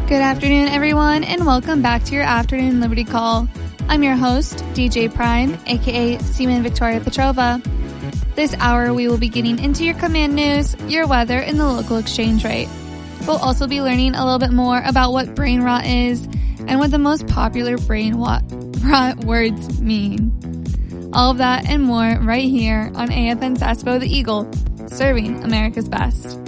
Good afternoon, everyone, and welcome back to your Afternoon Liberty Call. I'm your host, DJ Prime, aka Seaman Victoria Petrova. This hour, we will be getting into your command news, your weather, and the local exchange rate. We'll also be learning a little bit more about what brain rot is and what the most popular brain rot words mean. All of that and more right here on AFN Sasbo the Eagle, serving America's best.